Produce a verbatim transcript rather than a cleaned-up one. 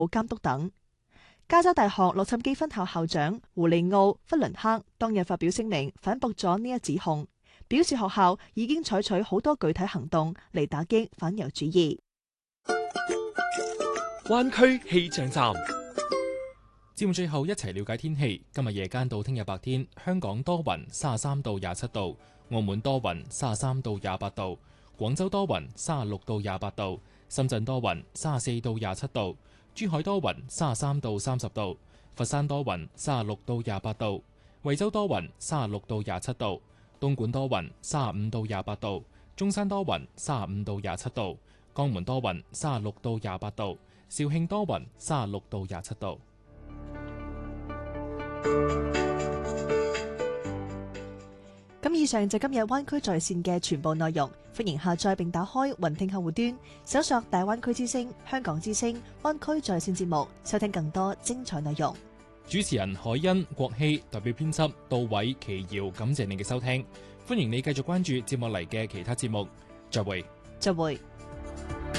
監督等。加州大學洛杉磯分校校長胡利奧·弗倫克當日發表聲明，反駁咗呢一指控，表示學校已經採取好多具體行動嚟打擊反猶主義。 灣區氣象站， 節目最後一齊了解天氣。今日夜間到聽日白天，香港多雲，三十三到廿七度；澳門多雲，三十三到廿八度；廣州多雲，三十六到廿八度；深圳多雲，三十四到廿七度；珠海多雲，三十三到三十度；佛山多雲，三十六到廿八度；惠州多雲，三十六到廿七度；東莞多雲，三十五到廿八度；中山多雲，三十五到廿七度；江門多雲，三十六到廿八度；肇慶多雲，三十六到廿七度。 咁以上就今日灣區在線嘅全部內容，歡迎下載並打開雲聽客戶端，搜索大灣區之聲、香港之聲、灣區在線節目，收聽更多精彩內容。 主持人海欣、國希，代表編輯杜偉、奇瑤，感謝你嘅收聽，歡迎你繼續關注接落嚟嘅其他節目，再會。 再會。